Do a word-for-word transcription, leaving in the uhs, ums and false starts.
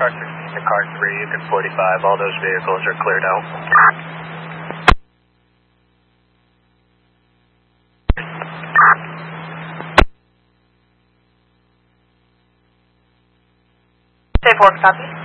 car sixteen to car three, you can forty-five. All those vehicles are cleared out. Safe work, copy.